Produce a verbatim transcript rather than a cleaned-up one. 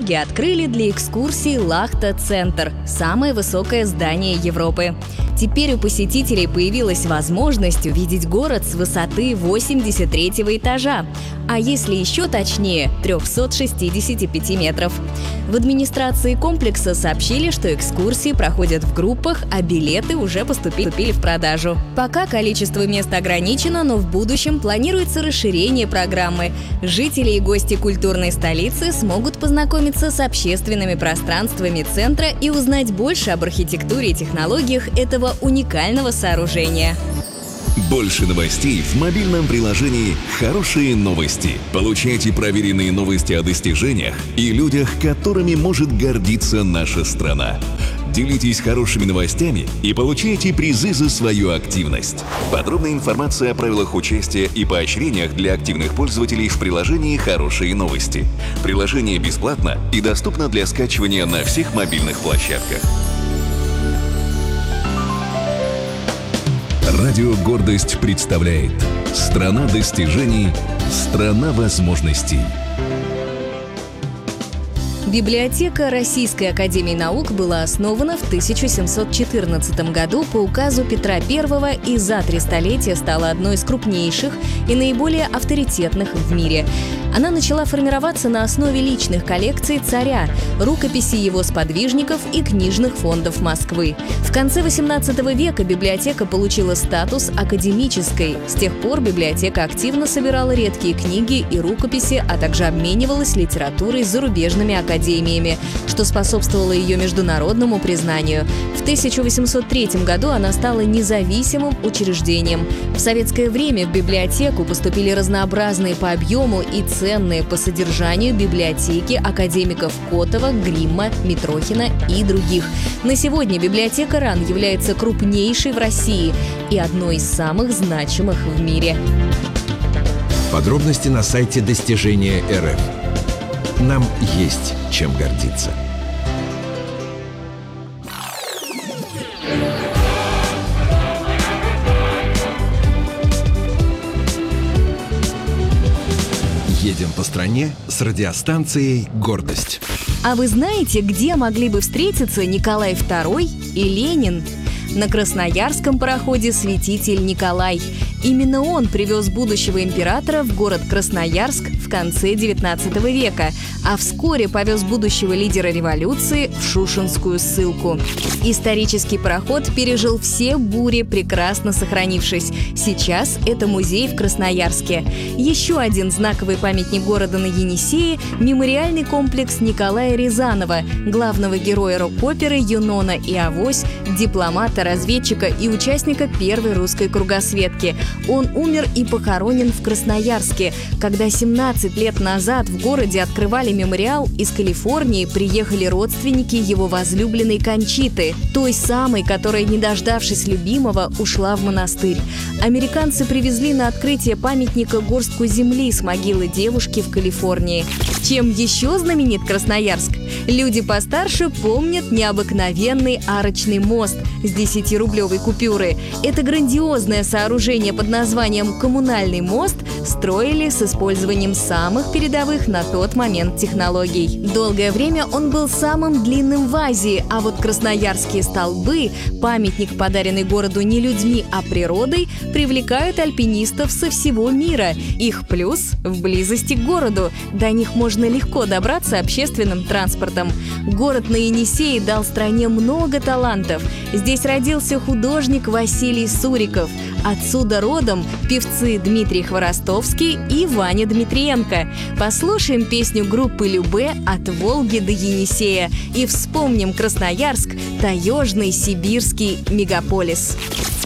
Петербурге открыли для экскурсий Лахта-центр – самое высокое здание Европы. Теперь у посетителей появилась возможность увидеть город с высоты восемьдесят третьего этажа, а если еще точнее – трёхсот шестидесяти пяти метров. В администрации комплекса сообщили, что экскурсии проходят в группах, а билеты уже поступили в продажу. Пока количество мест ограничено, но в будущем планируется расширение программы. Жители и гости культурной столицы смогут познакомиться с общественными пространствами центра и узнать больше об архитектуре и технологиях этого уникального сооружения. Больше новостей в мобильном приложении «Хорошие новости». Получайте проверенные новости о достижениях и людях, которыми может гордиться наша страна. Делитесь хорошими новостями и получайте призы за свою активность. Подробная информация о правилах участия и поощрениях для активных пользователей в приложении «Хорошие новости». Приложение бесплатно и доступно для скачивания на всех мобильных площадках. Радио «Гордость» представляет «Страна достижений, страна возможностей». Библиотека Российской академии наук была основана в тысяча семьсот четырнадцатом году по указу Петра Первого и за три столетия стала одной из крупнейших и наиболее авторитетных в мире. Она начала формироваться на основе личных коллекций царя, рукописей его сподвижников и книжных фондов Москвы. В конце восемнадцатого века библиотека получила статус академической. С тех пор библиотека активно собирала редкие книги и рукописи, а также обменивалась литературой с зарубежными академиями, что способствовало ее международному признанию. В тысяча восемьсот третьем году она стала независимым учреждением. В советское время в библиотеку поступили разнообразные по объему и ценные по содержанию библиотеки академиков Котова, Гримма, Митрохина и других. На сегодня библиотека РАН является крупнейшей в России и одной из самых значимых в мире. Подробности на сайте Достижения РФ. Нам есть чем гордиться. Едем по стране с радиостанцией «Гордость». А вы знаете, где могли бы встретиться Николай Второй и Ленин? На красноярском пароходе «Святитель Николай». Именно он привез будущего императора в город Красноярск в конце девятнадцатого века, а вскоре повез будущего лидера революции в Шушенскую ссылку. Исторический пароход пережил все бури, прекрасно сохранившись. Сейчас это музей в Красноярске. Еще один знаковый памятник города на Енисее – мемориальный комплекс Николая Рязанова, главного героя рок-оперы «Юнона и Авось», дипломата, разведчика и участника первой русской кругосветки. Он умер и похоронен в Красноярске. Когда семнадцать лет назад в городе открывали мемориал, из Калифорнии приехали родственники его возлюбленной Кончиты, той самой, которая, не дождавшись любимого, ушла в монастырь. Американцы привезли на открытие памятника горстку земли с могилы девушки в Калифорнии. Чем еще знаменит Красноярск? Люди постарше помнят необыкновенный арочный мост с десятирублевой купюры. Это грандиозное сооружение под названием «Коммунальный мост» строили с использованием самых передовых на тот момент технологий. Долгое время он был самым длинным в Азии, а вот красноярские столбы, памятник, подаренный городу не людьми, а природой, привлекают альпинистов со всего мира. Их плюс в близости к городу. До них можно легко добраться общественным транспортом. Город на Енисее дал стране много талантов. Здесь родился художник Василий Суриков. Отсюда родом певцы Дмитрий Хворостовский и Ваня Дмитриенко. Послушаем песню группы Любэ «От Волги до Енисея» и вспомним Красноярск, таежный сибирский мегаполис.